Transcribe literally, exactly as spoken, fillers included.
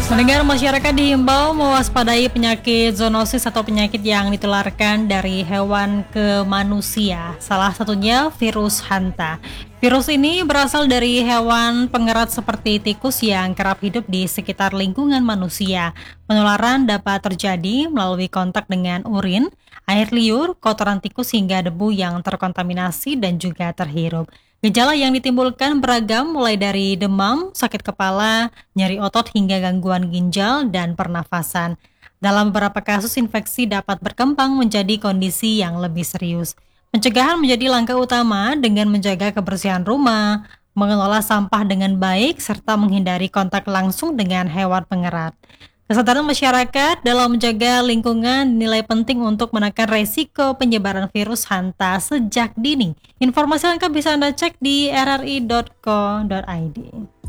Mendengar masyarakat dihimbau mewaspadai penyakit zoonosis atau penyakit yang ditularkan dari hewan ke manusia. Salah satunya virus Hanta. Virus ini berasal dari hewan pengerat seperti tikus yang kerap hidup di sekitar lingkungan manusia. Penularan dapat terjadi melalui kontak dengan urin, air liur, kotoran tikus hingga debu yang terkontaminasi dan juga terhirup. Gejala yang ditimbulkan beragam mulai dari demam, sakit kepala, nyeri otot hingga gangguan ginjal dan pernafasan. Dalam beberapa kasus infeksi dapat berkembang menjadi kondisi yang lebih serius. Pencegahan menjadi langkah utama dengan menjaga kebersihan rumah, mengelola sampah dengan baik, serta menghindari kontak langsung dengan hewan pengerat. Kesadaran masyarakat dalam menjaga lingkungan dinilai penting untuk menekan resiko penyebaran virus Hanta sejak dini. Informasi lengkap bisa Anda cek di r r i dot co dot i d.